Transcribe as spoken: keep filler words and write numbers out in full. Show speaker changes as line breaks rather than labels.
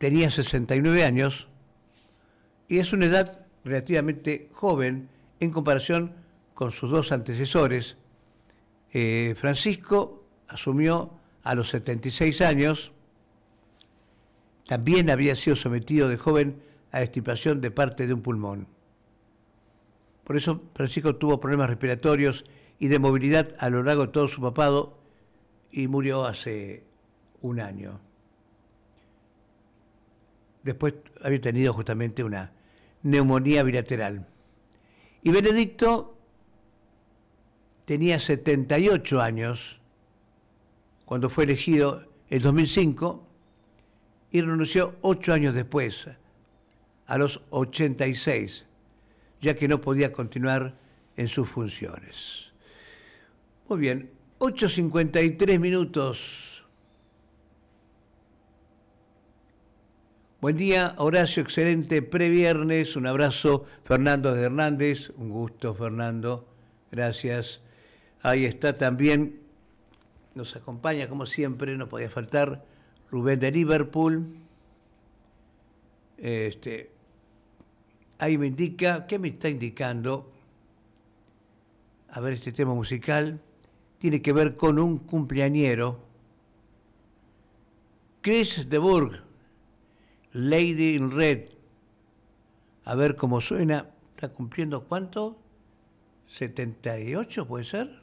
tenía sesenta y nueve años y es una edad relativamente joven en comparación con sus dos antecesores. Eh, Francisco asumió a los setenta y seis años, también había sido sometido de joven a extirpación de parte de un pulmón. Por eso Francisco tuvo problemas respiratorios y de movilidad a lo largo de todo su papado y murió hace un año. Después había tenido justamente una neumonía bilateral. Y Benedicto tenía setenta y ocho años cuando fue elegido en dos mil cinco y renunció ocho años después, a los ochenta y seis, ya que no podía continuar en sus funciones. Muy bien, ocho cincuenta y tres minutos. Buen día, Horacio, excelente previernes. Un abrazo, Fernando de Hernández. Un gusto, Fernando. Gracias. Ahí está también, nos acompaña como siempre, no podía faltar, Rubén de Liverpool. Este, ahí me indica, ¿qué me está indicando? A ver, este tema musical tiene que ver con un cumpleañero. Chris de Burgh, Lady in Red. A ver cómo suena. ¿Está cumpliendo cuánto? ¿setenta y ocho puede ser?